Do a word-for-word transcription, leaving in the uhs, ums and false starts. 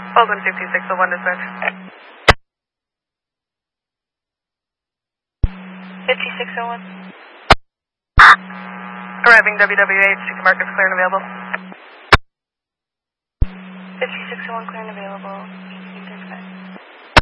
Oakland fifty-six oh one dispatch. fifty-six oh one. Arriving W W H, you can mark as clear and available. fifty-six oh one clear and available. Dispatch.